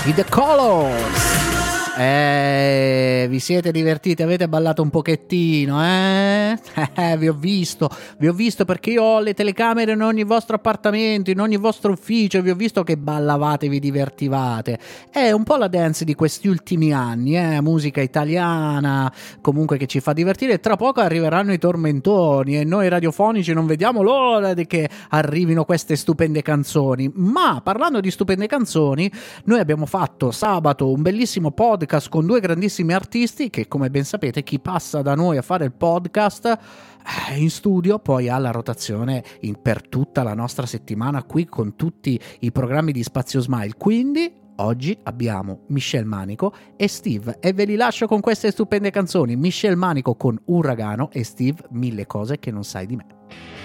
I The Colors. Vi siete divertiti? Avete ballato un pochettino, vi ho visto perché io ho le telecamere in ogni vostro appartamento, in ogni vostro ufficio, vi ho visto che ballavate, vi divertivate. È un po' la dance di questi ultimi anni, musica italiana, comunque che ci fa divertire. Tra poco arriveranno i tormentoni e noi radiofonici non vediamo l'ora di che arrivino queste stupende canzoni. Ma parlando di stupende canzoni, noi abbiamo fatto sabato un bellissimo podcast con due grandissimi artisti che, come ben sapete, chi passa da noi a fare il podcast in studio poi ha la rotazione per tutta la nostra settimana qui con tutti i programmi di Spazio Smile. Quindi oggi abbiamo Michel Manico e Steve e ve li lascio con queste stupende canzoni. Michel Manico con Uragano e Steve Mille cose che non sai di me.